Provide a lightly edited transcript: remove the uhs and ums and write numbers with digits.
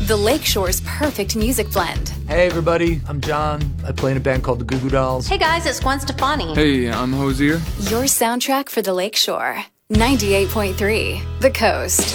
The Lakeshore's perfect music blend. Hey everybody, I'm John. I play in a band called the Goo Goo Dolls. Hey guys, it's Gwen Stefani. Hey, I'm Hosier. Your soundtrack for the Lakeshore. 98.3 The Coast.